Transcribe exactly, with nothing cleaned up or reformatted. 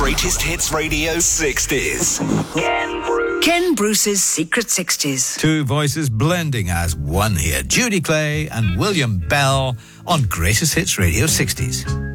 Greatest Hits Radio sixties. Ken Bruce. Ken Bruce's Secret sixties. Two voices blending as one here. Judy Clay and William Bell on Greatest Hits Radio sixties.